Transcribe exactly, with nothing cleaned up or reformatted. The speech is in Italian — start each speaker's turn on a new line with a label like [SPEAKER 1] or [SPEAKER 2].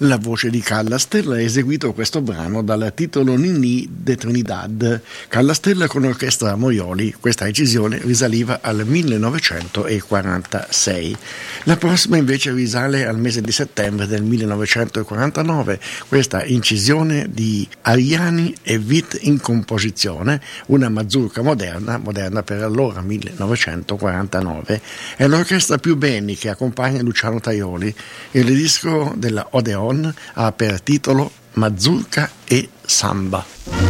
[SPEAKER 1] La voce di Callastella ha eseguito questo brano dal titolo Nini de Trinidad. Callastella con orchestra Moioli, questa incisione risaliva al millenovecentoquarantasei. La prossima invece risale al mese di settembre del millenovecentoquarantanove, questa incisione di Ariani e Witt in composizione, una mazurka moderna, moderna per allora millenovecentoquarantanove. È l'orchestra Più Beni che accompagna Luciano Tajoli. Il disco della Odeon ha per titolo Mazurka e Samba.